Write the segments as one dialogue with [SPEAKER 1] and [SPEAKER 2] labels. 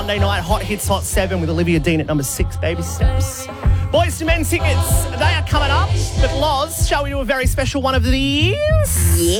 [SPEAKER 1] Monday night Hot Hits Hot 7 with Olivia Dean at number 6, Baby Steps. Boys to Men tickets, they are coming up. But Loz, shall we do a very special one of these?
[SPEAKER 2] Yeah.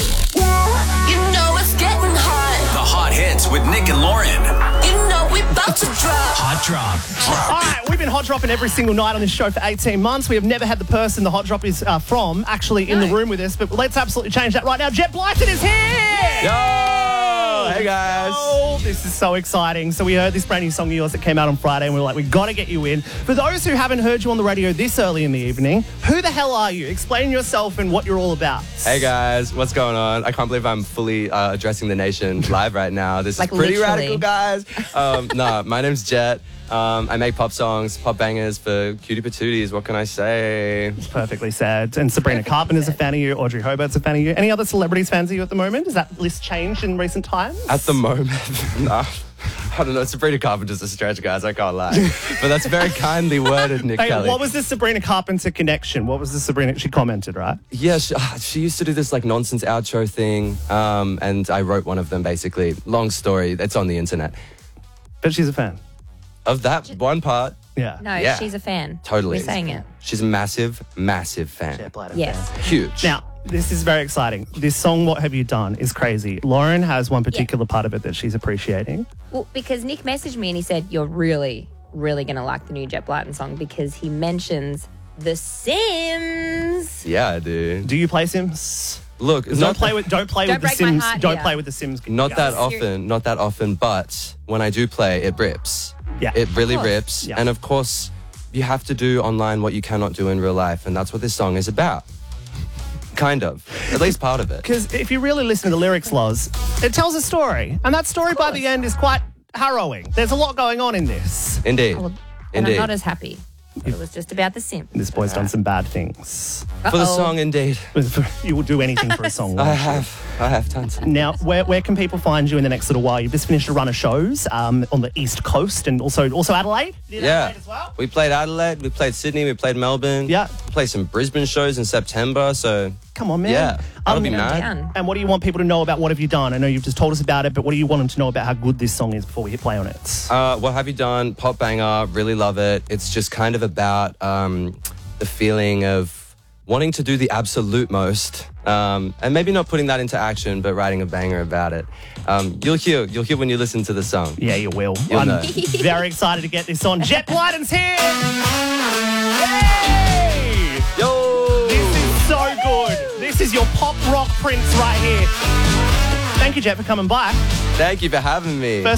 [SPEAKER 3] You know it's getting hot.
[SPEAKER 4] The Hot Hits with Nick and Lauren.
[SPEAKER 3] You know we about to drop.
[SPEAKER 4] Hot Drop.
[SPEAKER 1] All right, we've been hot dropping every single night on this show for 18 months. We have never had the person the hot drop is from actually in the room with us, but let's absolutely change that right now. Jet Blyton is here!
[SPEAKER 5] Yo! Hey, guys.
[SPEAKER 1] Oh, this is so exciting. So we heard this brand new song of yours that came out on Friday, and we were like, we've got to get you in. For those who haven't heard you on the radio this early in the evening, who the hell are you? Explain yourself and what you're all about.
[SPEAKER 5] Hey, guys. What's going on? I can't believe I'm fully addressing the nation live right now. This
[SPEAKER 2] Like
[SPEAKER 5] is pretty
[SPEAKER 2] literally.
[SPEAKER 5] radical, guys. My name's Jet. I make pop songs, pop bangers for cutie patooties. What can I say?
[SPEAKER 1] Perfectly said. And Sabrina Carpenter's a fan of you. Audrey Hobart's a fan of you. Any other celebrities fans of you at the moment? Has that list changed in recent times?
[SPEAKER 5] At the moment, nah. I don't know. Sabrina Carpenter's a stretch, guys. I can't lie. But that's very kindly worded, Nick
[SPEAKER 1] Hey,
[SPEAKER 5] Kelly.
[SPEAKER 1] what was the Sabrina Carpenter connection? What was the Sabrina? She commented, right?
[SPEAKER 5] Yeah, she used to do this like nonsense outro thing, and I wrote one of them basically. Long story. It's on the internet.
[SPEAKER 1] But she's a fan.
[SPEAKER 5] Of that one part,
[SPEAKER 1] Yeah.
[SPEAKER 2] No,
[SPEAKER 5] Yeah.
[SPEAKER 2] she's a fan.
[SPEAKER 5] totally.
[SPEAKER 2] We're saying it.
[SPEAKER 5] She's a massive, massive fan.
[SPEAKER 1] Jet Blyton
[SPEAKER 2] Yes.
[SPEAKER 1] fan.
[SPEAKER 5] Huge.
[SPEAKER 1] Now, this is very exciting. This song, What Have You Done, is crazy. Lauren has one particular part of it that she's appreciating.
[SPEAKER 2] Well, because Nick messaged me and he said, you're really, really going to like the new Jet Blyton song because he mentions The Sims.
[SPEAKER 5] Yeah, I do.
[SPEAKER 1] Do you play Sims?
[SPEAKER 5] Look, it's
[SPEAKER 1] Don't
[SPEAKER 5] not
[SPEAKER 1] play with the
[SPEAKER 2] break my
[SPEAKER 1] Sims.
[SPEAKER 2] heart
[SPEAKER 1] Don't
[SPEAKER 2] here.
[SPEAKER 1] play with the Sims.
[SPEAKER 5] not
[SPEAKER 1] guys.
[SPEAKER 5] that often, but when I do play, it rips.
[SPEAKER 1] Yeah.
[SPEAKER 5] It really
[SPEAKER 2] course.
[SPEAKER 5] rips.
[SPEAKER 1] Yeah.
[SPEAKER 5] And of course, you have to do online what you cannot do in real life, and that's what this song is about. Kind of. At least part of it.
[SPEAKER 1] Because if you really listen to the lyrics, Loz, it tells a story. And that story by the end is quite harrowing. There's a lot going on in this.
[SPEAKER 5] Indeed.
[SPEAKER 2] And
[SPEAKER 5] Indeed.
[SPEAKER 2] I'm not as happy. It was just about The Sims.
[SPEAKER 1] This boy's done some bad things.
[SPEAKER 5] For the
[SPEAKER 2] Uh-oh.
[SPEAKER 5] song, indeed.
[SPEAKER 1] You will do anything for a song.
[SPEAKER 5] I
[SPEAKER 1] won't you?
[SPEAKER 5] have tons.
[SPEAKER 1] Now, where can people find you in the next little while? You've just finished a run of shows on the East Coast and also Adelaide. You did
[SPEAKER 5] Yeah.
[SPEAKER 1] Adelaide as well?
[SPEAKER 5] We played Adelaide, we played Sydney, we played Melbourne.
[SPEAKER 1] Yeah.
[SPEAKER 5] We played some Brisbane shows in September, so
[SPEAKER 1] Come on, man.
[SPEAKER 5] yeah. That'll be mad.
[SPEAKER 2] Down.
[SPEAKER 1] And what do you want people to know about What Have You Done? I know you've just told us about it, but what do you want them to know about how good this song is before we hit play on it?
[SPEAKER 5] What have you done? Pop banger, really love it. It's just kind of about the feeling of wanting to do the absolute most, and maybe not putting that into action, but writing a banger about it. You'll hear when you listen to the song.
[SPEAKER 1] Yeah, you will.
[SPEAKER 5] You'll
[SPEAKER 1] I'm
[SPEAKER 5] know.
[SPEAKER 1] very excited to get this on. Jet Blyton's here! Yay!
[SPEAKER 5] Yo!
[SPEAKER 1] This is so good. This is your pop rock prince right here. Thank you, Jet, for coming by.
[SPEAKER 5] Thank you for having me.